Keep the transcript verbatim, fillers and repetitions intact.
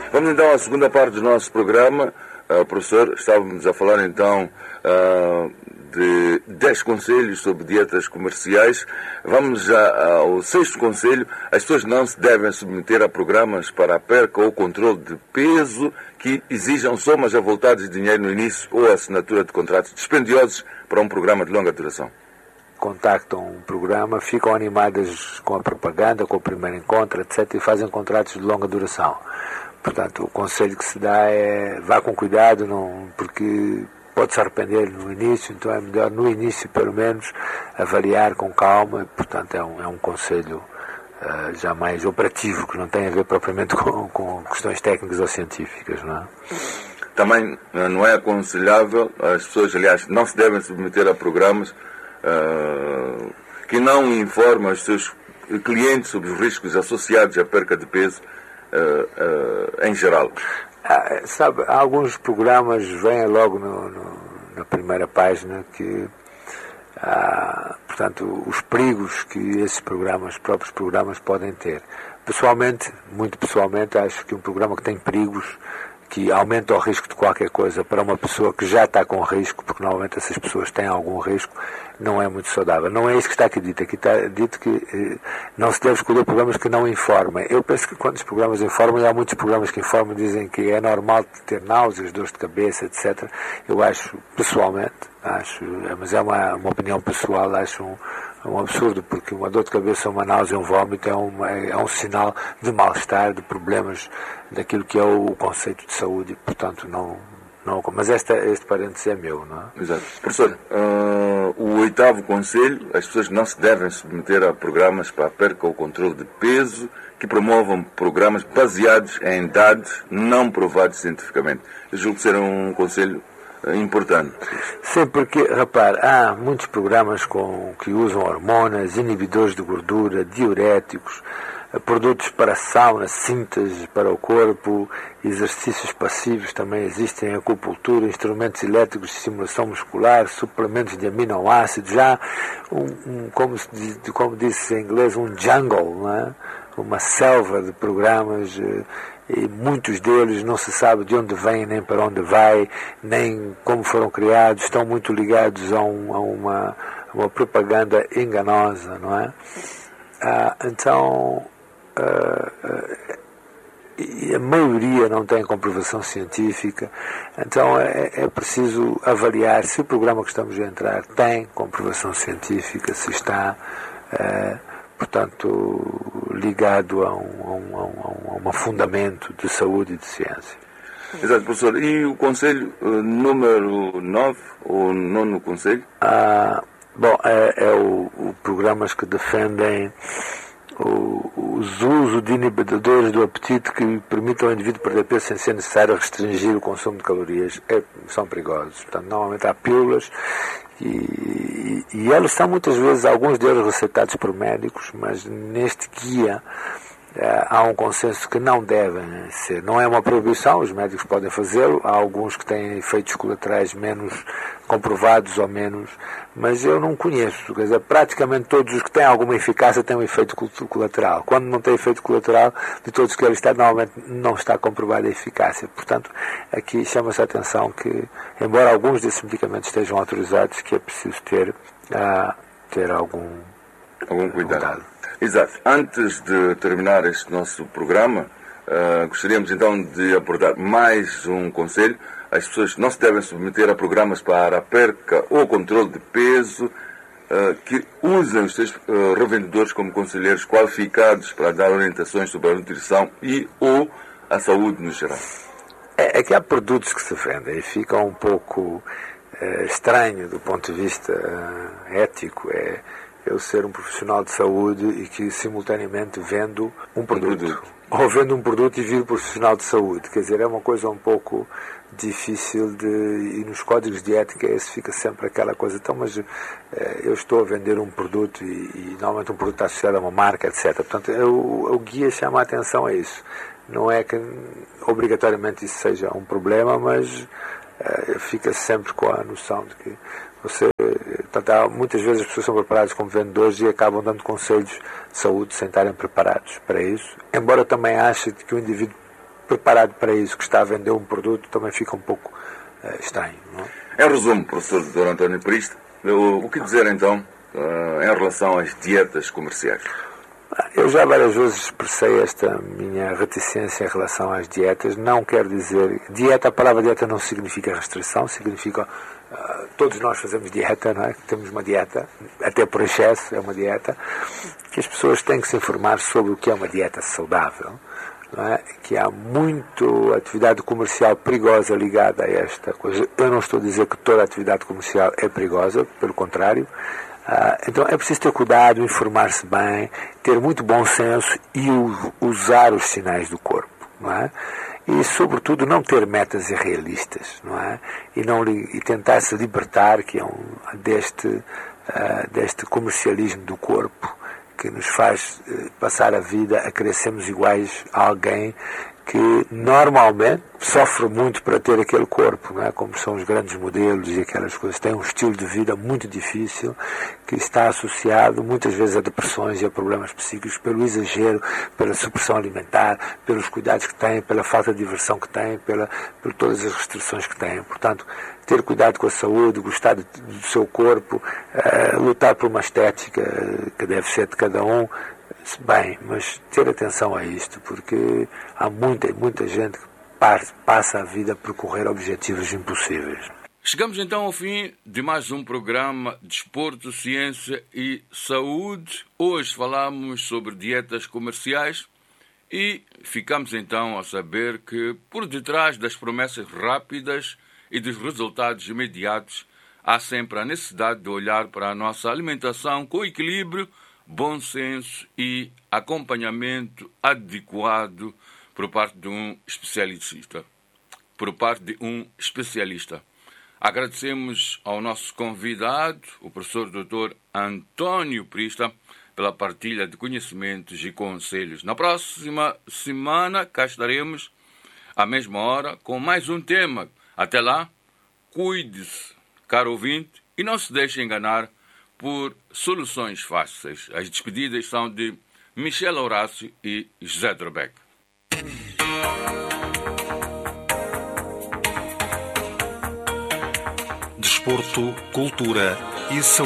Vamos então à segunda parte do nosso programa. Uh, professor, estávamos a falar então uh, de dez conselhos sobre dietas comerciais. Vamos já ao sexto conselho. As pessoas não se devem submeter a programas para a perca ou controle de peso que exijam somas avultadas de dinheiro no início ou assinatura de contratos dispendiosos para um programa de longa duração. Contactam um programa, ficam animadas com a propaganda, com o primeiro encontro, etcétera, e fazem contratos de longa duração. Portanto, o conselho que se dá é vá com cuidado, não, porque pode se arrepender no início, então é melhor no início, pelo menos, avaliar com calma. Portanto, é um, é um conselho uh, já mais operativo, que não tem a ver propriamente com, com questões técnicas ou científicas, não é? Também não é aconselhável, as pessoas, aliás, não se devem submeter a programas uh, que não informam os seus clientes sobre os riscos associados à perca de peso, Uh, uh, em geral. Ah, sabe, alguns programas vêm logo no, no, na primeira página que, ah, portanto, os perigos que esses programas, os próprios programas, podem ter. Pessoalmente, muito pessoalmente, acho que um programa que tem perigos, que aumenta o risco de qualquer coisa para uma pessoa que já está com risco, porque normalmente essas pessoas têm algum risco, não é muito saudável. Não é isso que está aqui dito. Aqui está dito que eh, não se deve escolher programas que não informam. Eu penso que quando os programas informam, e há muitos programas que informam, dizem que é normal ter náuseas, dores de cabeça, etcétera. Eu acho, pessoalmente, acho, mas é uma, uma opinião pessoal, acho um, um absurdo, porque uma dor de cabeça, uma náusea, um vómito é, uma, é um sinal de mal-estar, de problemas daquilo que é o conceito de saúde, portanto não, não mas esta, este parênteses é meu, não é? Exato. Professor, uh, o oitavo conselho, as pessoas não se devem submeter a programas para a perca ou controle de peso que promovam programas baseados em dados não provados cientificamente. Eu julgo ser um conselho importante. Sim, porque, repare, há muitos programas com, que usam hormonas, inibidores de gordura, diuréticos, produtos para sauna, cintas para o corpo, exercícios passivos também existem, acupuntura, instrumentos elétricos de estimulação muscular, suplementos de aminoácidos, já um, um, como, se diz, como disse em inglês, um jungle, não é? Uma selva de programas, e muitos deles não se sabe de onde vêm, nem para onde vai, nem como foram criados, estão muito ligados a, um, a uma, uma propaganda enganosa, não é? Ah, então, ah, ah, e a maioria não tem comprovação científica, então é, é preciso avaliar se o programa que estamos a entrar tem comprovação científica, se está, ah, portanto, ligado a um, a, um, a, um, a um fundamento de saúde e de ciência. Exato, professor. E o conselho uh, número nove, ou nono conselho? Ah, bom, é, é o, o programas que defendem o, os usos de inibidores do apetite que permitam ao indivíduo perder peso sem ser necessário restringir o consumo de calorias. É, são perigosos. Portanto, normalmente há pílulas e, e, e elas são muitas vezes, alguns deles receitados por médicos, mas neste guia há um consenso que não devem ser. Não é uma proibição, os médicos podem fazê-lo, há alguns que têm efeitos colaterais menos comprovados ou menos, mas eu não conheço. Quer dizer, praticamente todos os que têm alguma eficácia têm um efeito colateral. Quando não tem efeito colateral, de todos que ele está, normalmente não está comprovada a eficácia. Portanto, aqui chama-se a atenção que, embora alguns desses medicamentos estejam autorizados, que é preciso ter, uh, ter algum, algum cuidado. cuidado. Exato. Antes de terminar este nosso programa, uh, gostaríamos então de abordar mais um conselho. As pessoas não se devem submeter a programas para a perca ou controle de peso uh, que usem os seus uh, revendedores como conselheiros qualificados para dar orientações sobre a nutrição e ou a saúde no geral. É, é que há produtos que se vendem e ficam um pouco uh, estranho do ponto de vista uh, ético. É eu ser um profissional de saúde e que simultaneamente vendo um produto. Um produto. Ou vendo um produto e viro profissional de saúde. Quer dizer, é uma coisa um pouco difícil de... E nos códigos de ética esse fica sempre aquela coisa. Então, mas eh, eu estou a vender um produto e, e normalmente um produto está associado a uma marca, etcétera. Portanto, eu, o guia chama a atenção a isso. Não é que obrigatoriamente isso seja um problema, mas eh, fica sempre com a noção de que você, portanto, muitas vezes as pessoas são preparadas como vendedores e acabam dando conselhos de saúde sem estarem preparados para isso. Embora também ache que o indivíduo preparado para isso, que está a vender um produto, também fica um pouco uh, estranho. Não é? Em resumo, professor doutor António Prista, o, o que dizer então uh, em relação às dietas comerciais? Eu já várias vezes expressei esta minha reticência em relação às dietas. Não quer dizer... Dieta, a palavra dieta não significa restrição, significa... Uh, todos nós fazemos dieta, não é? Temos uma dieta, até por excesso é uma dieta, que as pessoas têm que se informar sobre o que é uma dieta saudável, não é? Que há muito atividade comercial perigosa ligada a esta coisa. Eu não estou a dizer que toda atividade comercial é perigosa, pelo contrário. Uh, então é preciso ter cuidado, informar-se bem, ter muito bom senso e u- usar os sinais do corpo, não é? E, sobretudo, não ter metas irrealistas, não é? E, não, e tentar se libertar que é um, deste, uh, deste comercialismo do corpo que nos faz uh, passar a vida a querer sermos iguais a alguém que normalmente sofre muito para ter aquele corpo, não é? Como são os grandes modelos e aquelas coisas. Tem um estilo de vida muito difícil que está associado muitas vezes a depressões e a problemas psíquicos pelo exagero, pela supressão alimentar, pelos cuidados que têm, pela falta de diversão que têm, pela, por todas as restrições que têm. Portanto, ter cuidado com a saúde, gostar de, do seu corpo, uh, lutar por uma estética que deve ser de cada um, bem, mas ter atenção a isto, porque há muita, muita gente que passa a vida a percorrer objetivos impossíveis. Chegamos então ao fim de mais um programa Desporto, Ciência e Saúde. Hoje falamos sobre dietas comerciais e ficamos então a saber que por detrás das promessas rápidas e dos resultados imediatos há sempre a necessidade de olhar para a nossa alimentação com equilíbrio, bom senso e acompanhamento adequado por parte de um especialista. Por parte de um especialista. Agradecemos ao nosso convidado, o professor doutor António Prista, pela partilha de conhecimentos e conselhos. Na próxima semana cá estaremos, à mesma hora, com mais um tema. Até lá, cuide-se, caro ouvinte, e não se deixe enganar por soluções fáceis. As despedidas são de Michel Horácio e José Drobeck. Desporto, cultura e saúde.